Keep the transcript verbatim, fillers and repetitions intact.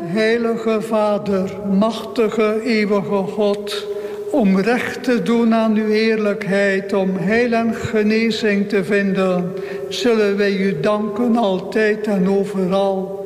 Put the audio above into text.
heilige Vader, machtige, eeuwige God, om recht te doen aan uw heerlijkheid, om heil en genezing te vinden, zullen wij u danken altijd en overal.